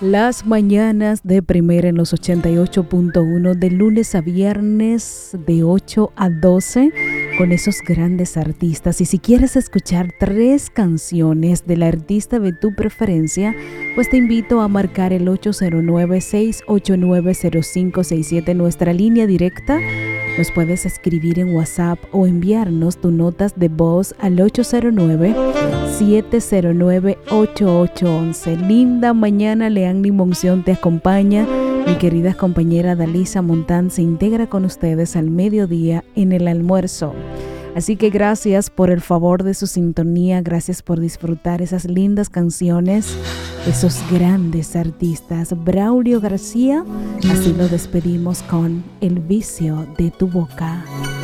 Las mañanas de Primera en los 88.1 de lunes a viernes de 8 a 12 con esos grandes artistas. Y si quieres escuchar 3 canciones del artista de tu preferencia, pues te invito a marcar el 809-689-0567, nuestra línea directa. Nos puedes escribir en WhatsApp o enviarnos tus notas de voz al 809-709-8811. Linda mañana, Leanny Monción te acompaña. Mi querida compañera Dalisa Montán se integra con ustedes al mediodía en el almuerzo. Así que gracias por el favor de su sintonía, gracias por disfrutar esas lindas canciones, esos grandes artistas. Braulio García, así lo despedimos con El vicio de tu boca.